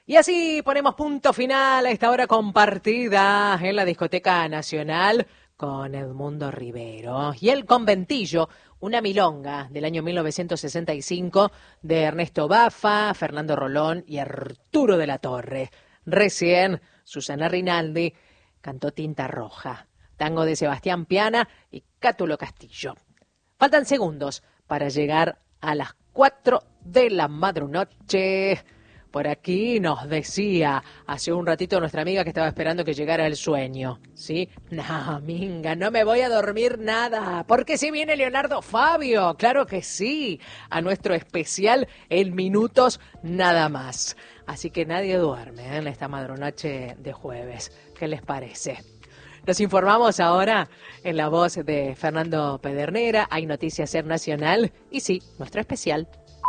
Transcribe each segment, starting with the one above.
Y así ponemos punto final a esta hora compartida en la Discoteca Nacional con Edmundo Rivero y El Conventillo, una milonga del año 1965 de Ernesto Baffa, Fernando Rolón y Arturo de la Torre. Recién Susana Rinaldi cantó Tinta Roja, tango de Sebastián Piana y Cátulo Castillo. Faltan segundos para llegar a las 4 de la madrunoche. Por aquí nos decía hace un ratito nuestra amiga que estaba esperando que llegara el sueño, ¿sí? No, minga, no me voy a dormir nada, porque si viene Leonardo Fabio, claro que sí, a nuestro especial en minutos nada más. Así que nadie duerme en esta madrunoche de jueves. ¿Qué les parece? Nos informamos ahora en la voz de Fernando Pedernera. Hay noticias Ser Nacional y sí, nuestro especial.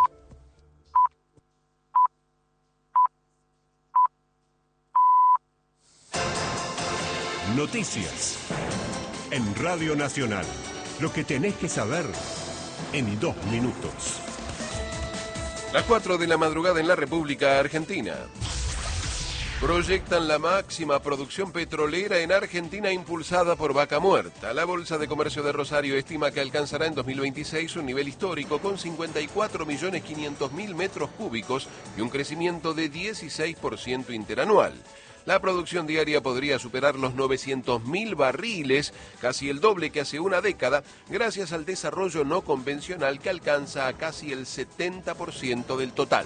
Noticias en Radio Nacional. Lo que tenés que saber en 2 minutos. Las 4 de la madrugada en la República Argentina. Proyectan la máxima producción petrolera en Argentina impulsada por Vaca Muerta. La Bolsa de Comercio de Rosario estima que alcanzará en 2026 un nivel histórico con 54.500.000 metros cúbicos y un crecimiento de 16% interanual. La producción diaria podría superar los 900.000 barriles, casi el doble que hace una década, gracias al desarrollo no convencional que alcanza a casi el 70% del total.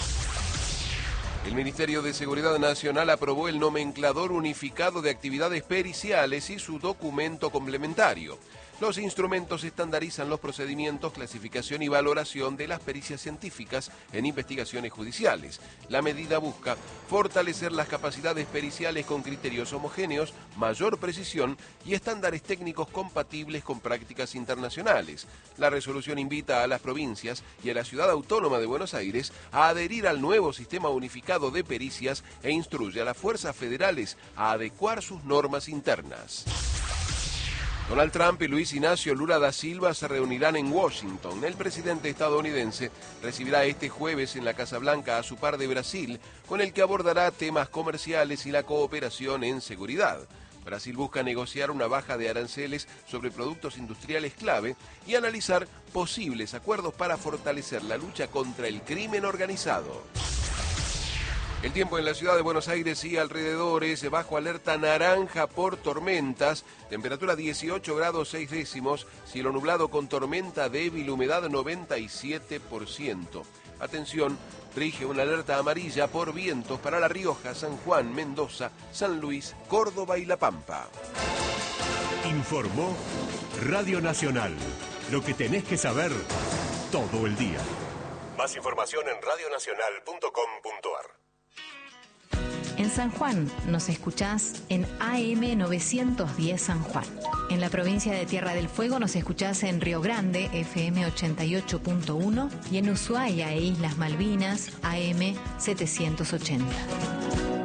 El Ministerio de Seguridad Nacional aprobó el nomenclador unificado de actividades periciales y su documento complementario. Los instrumentos estandarizan los procedimientos, clasificación y valoración de las pericias científicas en investigaciones judiciales. La medida busca fortalecer las capacidades periciales con criterios homogéneos, mayor precisión y estándares técnicos compatibles con prácticas internacionales. La resolución invita a las provincias y a la Ciudad Autónoma de Buenos Aires a adherir al nuevo sistema unificado de pericias e instruye a las fuerzas federales a adecuar sus normas internas. Donald Trump y Luis Ignacio Lula da Silva se reunirán en Washington. El presidente estadounidense recibirá este jueves en la Casa Blanca a su par de Brasil, con el que abordará temas comerciales y la cooperación en seguridad. Brasil busca negociar una baja de aranceles sobre productos industriales clave y analizar posibles acuerdos para fortalecer la lucha contra el crimen organizado. El tiempo en la ciudad de Buenos Aires y alrededores, bajo alerta naranja por tormentas, temperatura 18 grados 6 décimos, cielo nublado con tormenta débil, humedad 97%. Atención, rige una alerta amarilla por vientos para La Rioja, San Juan, Mendoza, San Luis, Córdoba y La Pampa. Informó Radio Nacional. Lo que tenés que saber todo el día. Más información en radionacional.com.ar. En San Juan nos escuchás en AM 910 San Juan. En la provincia de Tierra del Fuego nos escuchás en Río Grande, FM 88.1 y en Ushuaia e Islas Malvinas, AM 780.